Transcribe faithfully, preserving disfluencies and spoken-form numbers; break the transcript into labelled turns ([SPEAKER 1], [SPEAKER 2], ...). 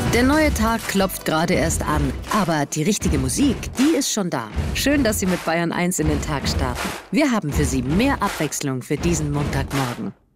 [SPEAKER 1] Der neue Tag klopft gerade erst an, aber die richtige Musik, die ist schon da. Schön, dass Sie mit Bayern eins in den Tag starten. Wir haben für Sie mehr Abwechslung für diesen Montagmorgen.